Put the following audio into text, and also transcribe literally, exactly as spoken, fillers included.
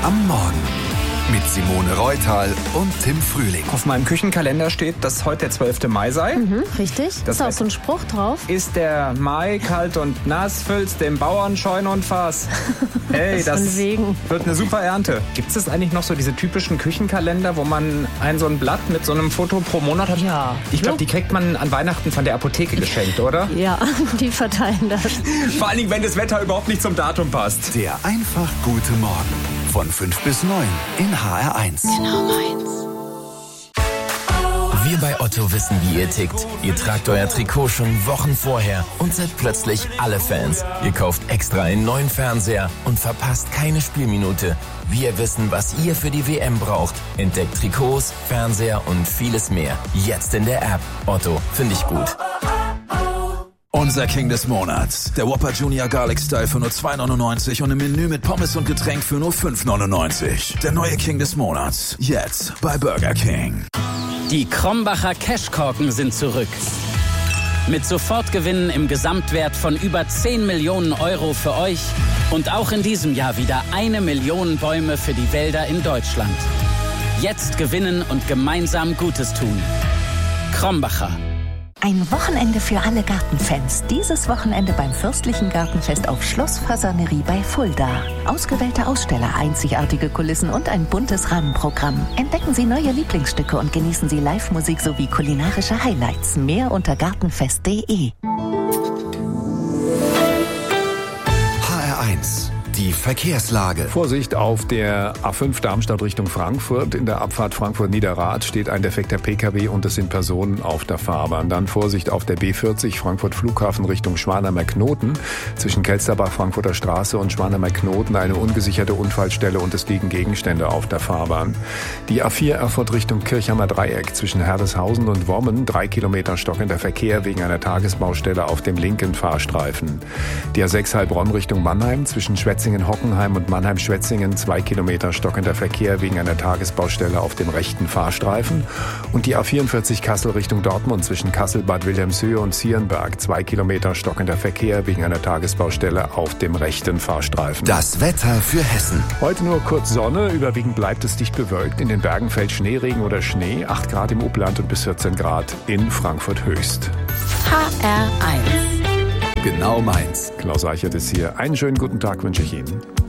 am Morgen mit Simone Reutal und Tim Frühling. Auf meinem Küchenkalender steht, dass heute der zwölfte Mai sei. Mhm, richtig. Das ist auch so ein Spruch drauf. Ist der Mai kalt und nass, füllst dem Bauern Scheune und Fass. Hey, das, das wegen. wird eine super Ernte. Gibt es eigentlich noch so diese typischen Küchenkalender, wo man ein so ein Blatt mit so einem Foto pro Monat hat? Ja. Ich glaube, die kriegt man an Weihnachten von der Apotheke geschenkt, oder? Ja, die verteilen das. Vor allen Dingen, wenn das Wetter überhaupt nicht zum Datum passt. Der einfach gute Morgen. Von fünf bis neun in H R eins. Genau meins. Wir bei Otto wissen, wie ihr tickt. Ihr tragt euer Trikot schon Wochen vorher und seid plötzlich alle Fans. Ihr kauft extra einen neuen Fernseher und verpasst keine Spielminute. Wir wissen, was ihr für die W M braucht. Entdeckt Trikots, Fernseher und vieles mehr. Jetzt in der App. Otto, finde ich gut. Unser King des Monats. Der Whopper Junior Garlic Style für nur zwei neunundneunzig und ein Menü mit Pommes und Getränk für nur fünf neunundneunzig. Der neue King des Monats. Jetzt bei Burger King. Die Krombacher Cashkorken sind zurück. Mit Sofortgewinnen im Gesamtwert von über zehn Millionen Euro für euch und auch in diesem Jahr wieder eine Million Bäume für die Wälder in Deutschland. Jetzt gewinnen und gemeinsam Gutes tun. Krombacher. Ein Wochenende für alle Gartenfans. Dieses Wochenende beim Fürstlichen Gartenfest auf Schloss Fasanerie bei Fulda. Ausgewählte Aussteller, einzigartige Kulissen und ein buntes Rahmenprogramm. Entdecken Sie neue Lieblingsstücke und genießen Sie Live-Musik sowie kulinarische Highlights. Mehr unter gartenfest punkt de. H R eins. Die Verkehrslage. Vorsicht auf der A fünf Darmstadt Richtung Frankfurt. In der Abfahrt Frankfurt-Niederrad steht ein defekter P K W und es sind Personen auf der Fahrbahn. Dann Vorsicht auf der B vierzig Frankfurt Flughafen Richtung Schwanheimer-Knoten. Zwischen Kelsterbach Frankfurter Straße und Schwanheimer-Knoten eine ungesicherte Unfallstelle und es liegen Gegenstände auf der Fahrbahn. Die A vier Erfurt Richtung Kirchheimer Dreieck zwischen Herdeshausen und Wommen. Drei Kilometer stockender Verkehr wegen einer Tagesbaustelle auf dem linken Fahrstreifen. Die A sechs Heilbronn Richtung Mannheim zwischen Schwetzingen Hockenheim und Mannheim-Schwetzingen, zwei Kilometer stockender Verkehr wegen einer Tagesbaustelle auf dem rechten Fahrstreifen. Und die A vierundvierzig Kassel Richtung Dortmund zwischen Kassel, Bad Wilhelmshöhe und Zierenberg, zwei Kilometer stockender Verkehr wegen einer Tagesbaustelle auf dem rechten Fahrstreifen. Das Wetter für Hessen. Heute nur kurz Sonne, überwiegend bleibt es dicht bewölkt. In den Bergen fällt Schneeregen oder Schnee, acht Grad im Upland und bis vierzehn Grad in Frankfurt höchst. H R eins. Genau meins. Klaus Eichert ist hier. Einen schönen guten Tag wünsche ich Ihnen.